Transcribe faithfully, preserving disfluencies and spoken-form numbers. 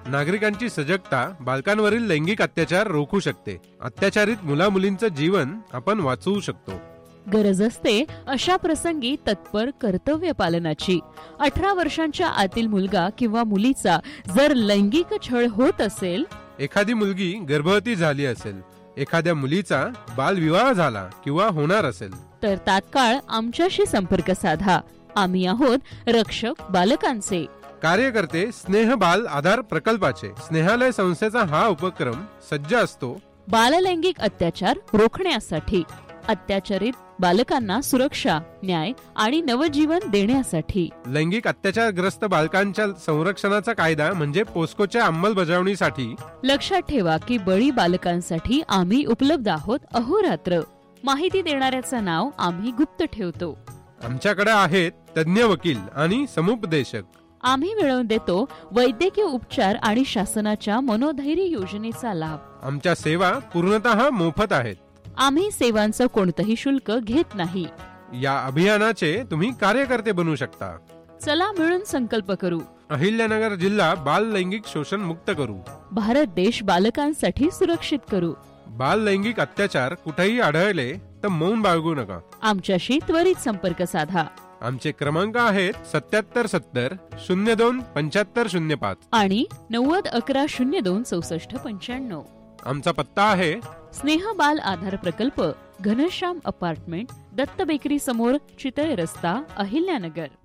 नागरिकांची सजगता बालकांवरील लैंगिक अत्याचार रोखू शकते. अत्याचारित मुला मुलींचं जीवन आपण वाचवू शकतो. गरज असते अशा प्रसंगी तत्पर कर्तव्य पालनाची. अठरा वर्षांच्या आतील मुलगा किंवा मुलीचा जर लैंगिक छळ होत असेल, एखादी मुलगी गर्भवती झाली असेल, एखाद्या मुलीचा बालविवाह झाला किंवा होणार असेल, तर तात्काळ आमच्याशी संपर्क साधा. आम्ही आहोत रक्षक बालकांचे कार्यकर्ते. स्नेह बाल आधार प्रकल्पाचे स्नेहालय संस्थेचा हा उपक्रम सज्ज असतो बाललैंगिक अत्याचार रोखण्यासाठी, अत्याचारित बालकांना सुरक्षा, न्याय आणि नवजीवन देण्यासाठी. लैंगिक अत्याचारग्रस्त बालकांच्या संरक्षणाचा कायदा म्हणजे पोस्कोच्या अंमलबजावणीसाठी. लक्षात ठेवा की बळी बालकांसाठी आम्ही उपलब्ध आहोत अहोरात्र. माहिती देणाऱ्याचं नाव आम्ही गुप्त ठेवतो. आमच्याकडे आहेत तज्ञ वकील आणि समुपदेशक. आम्ही मिळवून देतो वैद्यकीय उपचार आणि शासनाच्या मनोधैर्य योजनेचा लाभ. आमच्या सेवा पूर्णतः मोफत आहेत. आम्ही सेवांचं कोणतंही शुल्क घेत नाही. या अभियानाचे तुम्ही कार्यकर्ते बनू शकता. चला मिळून संकल्प करू. अहिल्यानगर जिल्हा बाल लैंगिक शोषण मुक्त करू. भारत देश बालकांसाठी सुरक्षित करू. बाल लैंगिक अत्याचार कुठेही आढळले तर मौन बाळगू नका. आमच्याशी त्वरित संपर्क साधा. आमचे क्रमांक आहेत सत्याहत्तर सत्तर शून्य दोन पंच्याहत्तर शून्य पाच आणि नव्वद अकरा शून्य दोन चौसष्ट पंच्याण्णव. आमचा पत्ता आहे स्नेह बाल आधार प्रकल्प, घनश्याम अपार्टमेंट, दत्त बेकरी समोर, चितळे रस्ता, अहिल्यानगर.